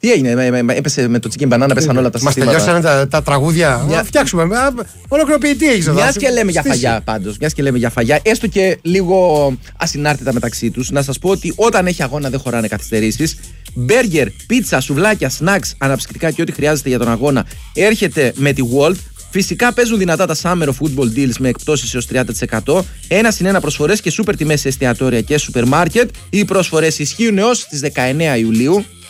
Τι έγινε, έπεσε με το chicken banana, πέσαν όλα τα συστήματα. Μας τελειώσανε τα τραγούδια. Να φτιάξουμε. Ολοκληρωποιητή έχεις εδώ. Μιας και λέμε για φαγιά πάντως. Μιας και λέμε για φαγιά, έστω και λίγο ασυνάρτητα μεταξύ τους, να σας πω ότι όταν έχει αγώνα δεν χωράνε καθυστερήσεις. Μπέργκερ, πίτσα, σουβλάκια, snacks, αναψυκτικά και ό,τι χρειάζεται για τον αγώνα έρχεται με τη Walt. Φυσικά παίζουν δυνατά τα Summer of Football Deals με εκπτώσεις έως 30%. 1+1 προσφορές και σούπερ τιμές σε εστιατόρια και σούπερ μάρκετ. Οι προσφορές ισχύουν έως τις 19 Ιουλίου.